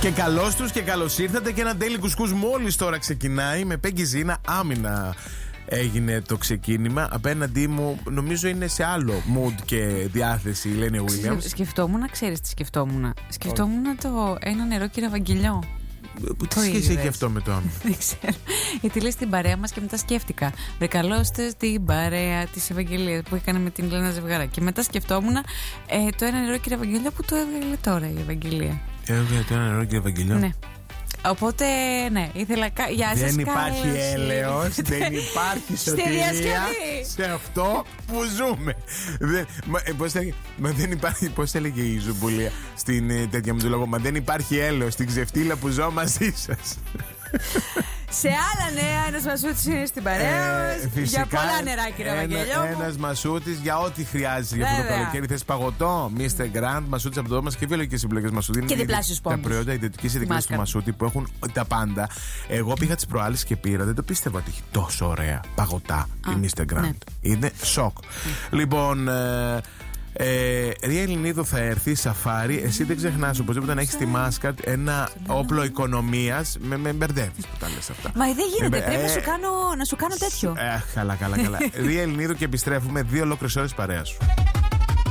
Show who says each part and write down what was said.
Speaker 1: Και καλώς τους και καλώς ήρθατε. Και ένα Daily Κουσκούς μόλις τώρα ξεκινάει. Με Πέγγι Ζήνα, άμυνα έγινε το ξεκίνημα. Απέναντί μου νομίζω είναι σε άλλο mood και διάθεση η Λένη Williams.
Speaker 2: Σκεφτόμουν, ξέρεις τι σκεφτόμουν. Σκεφτόμουν το ένα νερό, κύριε Βαγγελιό.
Speaker 1: Τι σχέση έχει αυτό με το άμυνα?
Speaker 2: Δεν ξέρω. Γιατί λες την παρέα μας και μετά σκέφτηκα. Βρεκαλώστε στην παρέα της Ευαγγελίας που έκανε με την Λένα Ζευγαρά. Και μετά σκεφτόμουν το ένα νερό, κύριε Ευαγγελία, που το έβγαλε τώρα η Ευαγγελία.
Speaker 1: Έβγαλε το ένα νερό, κύριε Ευαγγελία.
Speaker 2: Ναι. Οπότε, ναι, ήθελα. Γεια σας,
Speaker 1: δεν υπάρχει έλεος, δεν υπάρχει σωτηρία σε αυτό που ζούμε. Δεν υπάρχει, πώς έλεγε η Ζουμπουλία στην τέτοια μου του λόγου. Μα δεν υπάρχει έλεος στην ξεφτύλα που ζω μαζί σας.
Speaker 2: Σε άλλα νέα, ένας Μασούτης είναι στην παρέα μας. Για πολλά νερά, κύριε Βαγγέλιο.
Speaker 1: Ένας Μασούτης για ό,τι χρειάζεσαι για αυτό το καλοκαίρι. Θες παγωτό, Mr. Grand, Μασούτης από το δώμα και βιολογικές συμπλοκές Μασούτη.
Speaker 2: Και διπλάσιους πόντους.
Speaker 1: Τα προϊόντα ιδιωτικής ειδικής του Μασούτη που έχουν τα πάντα. Εγώ πήγα τις προάλλες και πήρα, δεν το πίστευα ότι έχει τόσο ωραία παγωτά η Mr. Grand. Ναι. Είναι σοκ. Λοιπόν. Ρία Ελληνίδου θα έρθει σαφάρι. Εσύ δεν ξεχνάς οπωσδήποτε να έχεις στη Μάσκατ ένα όπλο οικονομίας. Με μπερδεύεις που τα λες αυτά.
Speaker 2: Μα δεν γίνεται, πρέπει να σου κάνω τέτοιο.
Speaker 1: Καλά. Ρία Ελληνίδου και επιστρέφουμε 2 ολόκληρες ώρες παρέα σου.